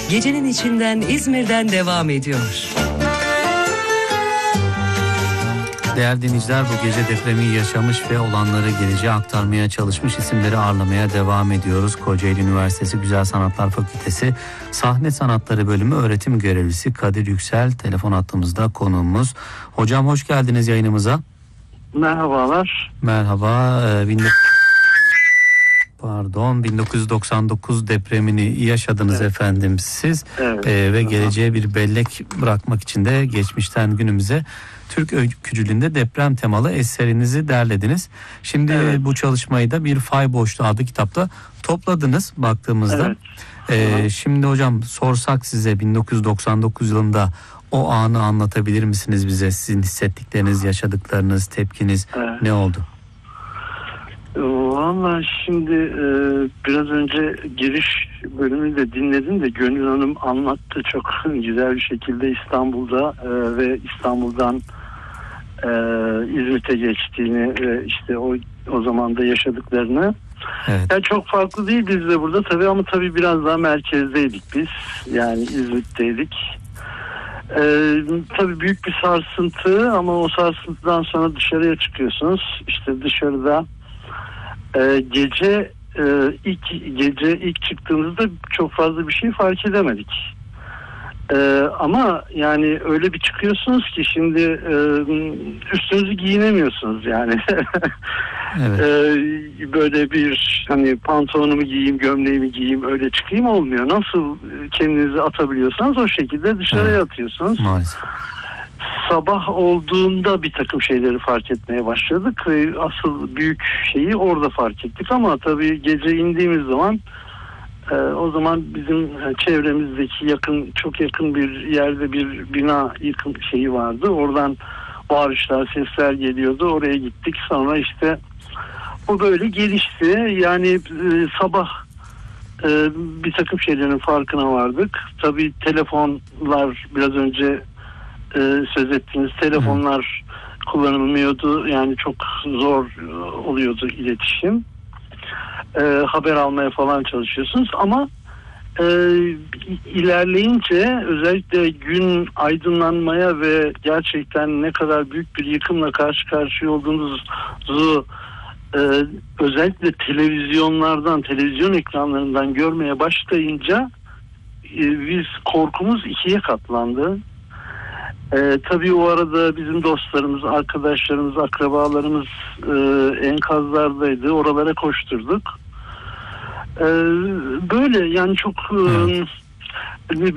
Gecenin içinden İzmir'den devam ediyor. Değerli dinleyiciler, bu gece depremi yaşamış ve olanları geleceğe aktarmaya çalışmış isimleri ağırlamaya devam ediyoruz. Kocaeli Üniversitesi Güzel Sanatlar Fakültesi Sahne Sanatları Bölümü öğretim görevlisi Kadir Yüksel telefon hattımızda konuğumuz. Hocam hoş geldiniz yayınımıza. Merhabalar. Merhaba. 1999 depremini yaşadınız, evet efendim siz, evet. Ve geleceğe bir bellek bırakmak için de geçmişten günümüze Türk öykücülüğünde deprem temalı eserinizi derlediniz. Şimdi evet, bu çalışmayı da Bir Fay Boşluğu adlı kitapta topladınız baktığımızda. Evet. Şimdi hocam sorsak size 1999 yılında o anı anlatabilir misiniz bize? Sizin hissettikleriniz, yaşadıklarınız, tepkiniz ne oldu? Vallahi şimdi biraz önce giriş bölümünü de dinledim de Gönül Hanım anlattı çok güzel bir şekilde İstanbul'da ve İstanbul'dan İzmit'e geçtiğini ve işte o zaman da yaşadıklarını. Evet. Yani çok farklı değil biz de burada tabii, ama tabii biraz daha merkezdeydik biz, yani İzmit'teydik. Tabii büyük bir sarsıntı, ama o sarsıntıdan sonra dışarıya çıkıyorsunuz. İşte dışarıda gece ilk çıktığımızda çok fazla bir şey fark edemedik. Ama yani öyle bir çıkıyorsunuz ki şimdi üstünüzü giyinemiyorsunuz yani. Evet. Böyle bir hani pantolonumu giyeyim, gömleğimi giyeyim, öyle çıkayım olmuyor. Nasıl kendinizi atabiliyorsanız o şekilde dışarıya atıyorsunuz. Maalesef. Sabah olduğunda bir takım şeyleri fark etmeye başladık ve asıl büyük şeyi orada fark ettik, ama tabii gece indiğimiz zaman o zaman bizim çevremizdeki çok yakın bir yerde bir bina yıkım şeyi vardı. Oradan bağırışlar, sesler geliyordu. Oraya gittik. Sonra işte o böyle gelişti. Yani sabah bir takım şeylerin farkına vardık. Tabii telefonlar, biraz önce söz ettiğiniz telefonlar kullanılmıyordu. Yani çok zor oluyordu iletişim. Haber almaya falan çalışıyorsunuz, ama ilerleyince özellikle gün aydınlanmaya ve gerçekten ne kadar büyük bir yıkımla karşı karşıya olduğunuzu özellikle televizyon ekranlarından görmeye başlayınca biz korkumuz ikiye katlandı. Tabii o arada bizim dostlarımız, arkadaşlarımız, akrabalarımız enkazlardaydı. Oralara koşturduk. Böyle yani çok